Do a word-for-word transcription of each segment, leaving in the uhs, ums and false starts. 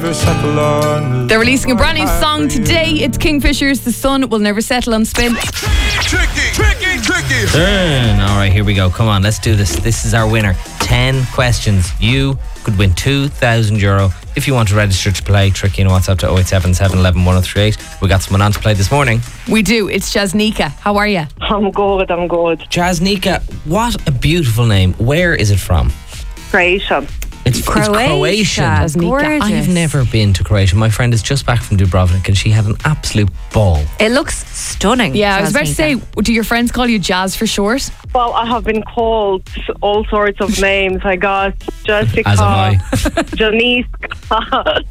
They're releasing a brand new song today. It's Kingfishers. The sun will never settle on spin. Tricky, tricky, tricky. Turn. All right, here we go. Come on, let's do this. This is our winner. Ten questions. You could win two thousand euro if you want to register to play. Tricky and WhatsApp to oh eight seven seven, one one, one oh three eight. We got someone on to play this morning. We do. It's Jasnika. How are you? I'm good, I'm good. Jasnika, what a beautiful name. Where is it from? Croatia. It's, Croatia. it's Croatian. Jasnika. Gorgeous. I have never been to Croatia. My friend is just back from Dubrovnik and she had an absolute ball. It looks stunning. Yeah, I was about to say, Jasnika. do your friends call you Jazz for short? Well, I have been called all sorts of names. I got Jessica, As have I. Janiska.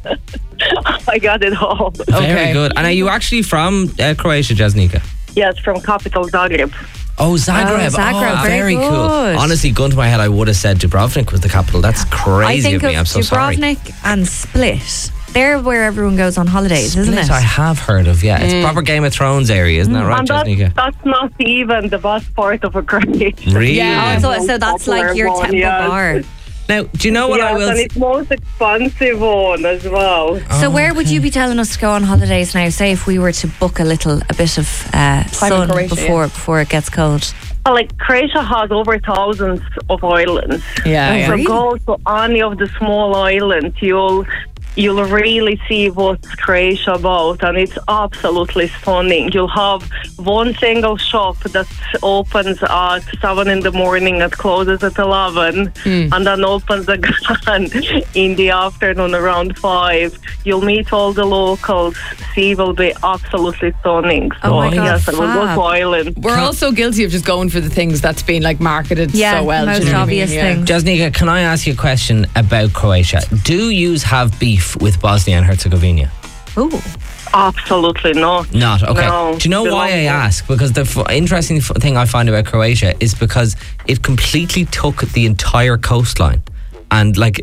I got it all. Very Okay. good. And are you actually from uh, Croatia, Jasnika? Yes, from capital Zagreb. Oh, Zagreb. Oh, Zagreb, Oh, very very cool. good. Honestly, gun to my head, I would have said Dubrovnik was the capital. That's I crazy think of me. of I'm so sorry. Dubrovnik and Split. They're where everyone goes on holidays, isn't Split it? I have heard of, yeah. It's proper Game of Thrones area, isn't that right, And that's, Jasnika? that's not even the best part of a Croatia. Really? Yeah. Oh, so, so that's like your Popular one, temple yes. bar. Now, do you know what yes, I will and s- it's most expensive one as well. So where would you be telling us to go on holidays now? Say if we were to book a little, a bit of uh, sun Croatia, before before it gets cold. Well, like Croatia has over thousands of islands. Yeah, yeah. So Really? go to any of the small islands, you'll you'll really see what's Croatia about, and it's absolutely stunning. You'll have one single shop that opens at seven in the morning, it closes at eleven, and then opens again in the afternoon around five. You'll meet all the locals. Sea will be absolutely stunning. So Oh my God, yes, I will go fab. to Ireland. We're also guilty of just going for the things that's been like marketed Yeah, so well. do most you know what I obvious mean? Yeah. thing. Jasnika, can I ask you a question about Croatia? Do yous have beef with Bosnia and Herzegovina? Ooh. Absolutely not. Not, okay. No, Do you know the why I long- ask? Because the f- interesting f- thing I find about Croatia is because it completely took the entire coastline. And like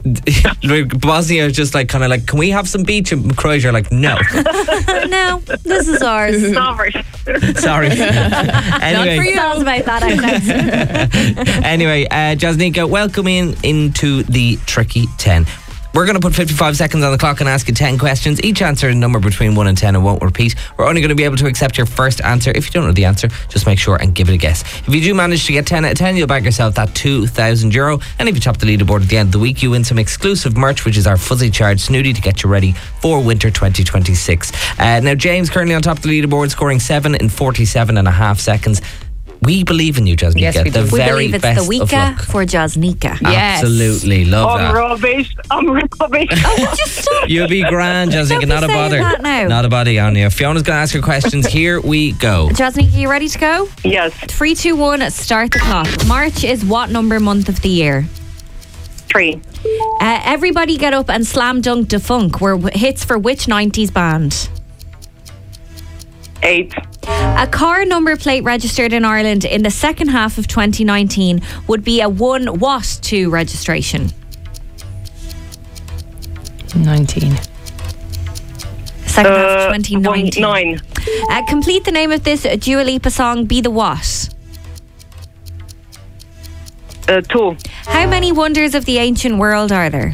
Bosnia is just like kind of like, can we have some beach? And Croatia are like, no. No, this is ours. Sorry. Sorry. anyway, for you. Sounds about that accent. anyway, uh, Jasnika, welcome in into the Tricky ten. We're going to put fifty-five seconds on the clock and ask you ten questions. Each answer a number between one and ten and won't repeat. We're only going to be able to accept your first answer. If you don't know the answer, just make sure and give it a guess. If you do manage to get ten out of ten, you'll bag yourself that two thousand euro. And if you top the leaderboard at the end of the week, you win some exclusive merch, which is our Fuzzy Charge Snooty to get you ready for winter twenty twenty-six. Uh, now, James currently on top of the leaderboard, scoring seven in forty-seven and a half seconds. We believe in you, Jasmine. Yes, Get we the do. We very believe it's best the of Wika luck. for Jasnika. Yes. Absolutely, love I'm that. rubbish. I'm rubbish. Just stop. You'll be grand, Jessica. Don't Not be a saying bother. that now. Not a bother on you. Fiona's going to ask her questions. Here we go. Jasnika, you ready to go? Yes, Three, two, one, start the clock. March is what number month of the year? three. Uh, Everybody Get Up and Slam Dunk Defunk were w- hits for which nineties band? Eight. A car number plate registered in Ireland in the second half of twenty nineteen would be a one what to registration? nineteen. Second half of Uh, twenty one, nineteen. nine. Uh, complete the name of this Dua Lipa song, Be the What? Uh, two. How many wonders of the ancient world are there?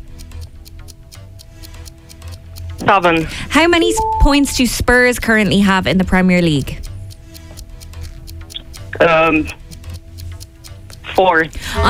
Seven. How many s- points do Spurs currently have in the Premier League? Um, four.